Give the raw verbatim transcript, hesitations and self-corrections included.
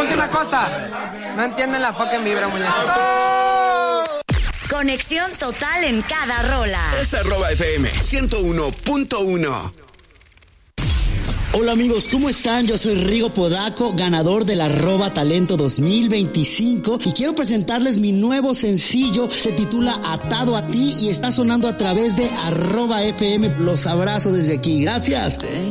última cosa. No entienden la fucking vibra, muñeco. Conexión total en cada rola. Es arroba F M ciento uno punto uno. Hola amigos, ¿cómo están? Yo soy Rigo Podaco, ganador del arroba talento dos mil veinticinco y quiero presentarles mi nuevo sencillo. Se titula Atado a ti y está sonando a través de arroba F M. Los abrazo desde aquí. Gracias.